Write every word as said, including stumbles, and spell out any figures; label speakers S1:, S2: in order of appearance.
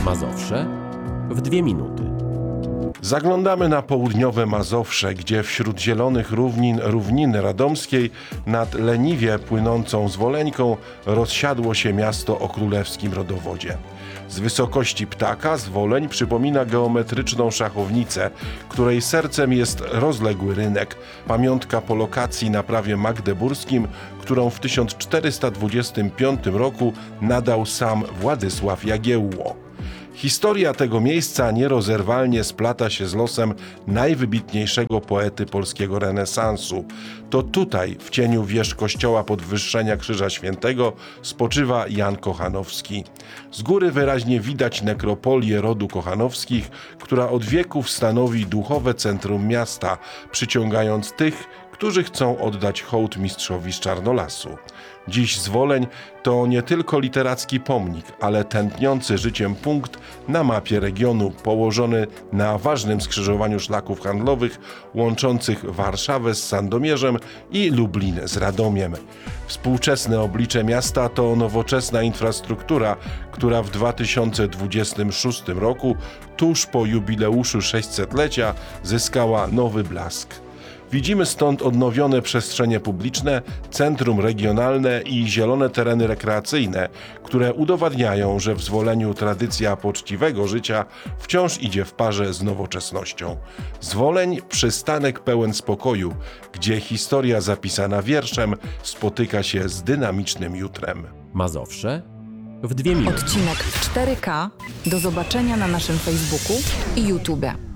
S1: Mazowsze w dwie minuty.
S2: Zaglądamy na południowe Mazowsze, gdzie wśród zielonych równin Równiny Radomskiej nad leniwie płynącą Zwoleńką rozsiadło się miasto o królewskim rodowodzie. Z wysokości ptaka Zwoleń przypomina geometryczną szachownicę, której sercem jest rozległy rynek, pamiątka po lokacji na prawie magdeburskim, którą w tysiąc czterysta dwudziestym piątym roku nadał sam Władysław Jagiełło. Historia tego miejsca nierozerwalnie splata się z losem najwybitniejszego poety polskiego renesansu. To tutaj, w cieniu wież kościoła Podwyższenia Krzyża Świętego, spoczywa Jan Kochanowski. Z góry wyraźnie widać nekropolię rodu Kochanowskich, która od wieków stanowi duchowe centrum miasta, przyciągając tych, którzy chcą oddać hołd mistrzowi z Czarnolasu. Dziś Zwoleń to nie tylko literacki pomnik, ale tętniący życiem punkt na mapie regionu, położony na ważnym skrzyżowaniu szlaków handlowych łączących Warszawę z Sandomierzem i Lublin z Radomiem. Współczesne oblicze miasta to nowoczesna infrastruktura, która w dwa tysiące dwudziestym szóstym roku, tuż po jubileuszu sześćsetlecia, zyskała nowy blask. Widzimy stąd odnowione przestrzenie publiczne, centrum regionalne i zielone tereny rekreacyjne, które udowadniają, że w Zwoleniu tradycja poczciwego życia wciąż idzie w parze z nowoczesnością. Zwoleń – przystanek pełen spokoju, gdzie historia zapisana wierszem spotyka się z dynamicznym jutrem.
S1: Mazowsze w dwie minuty.
S3: Odcinek w cztery K. Do zobaczenia na naszym Facebooku i YouTube.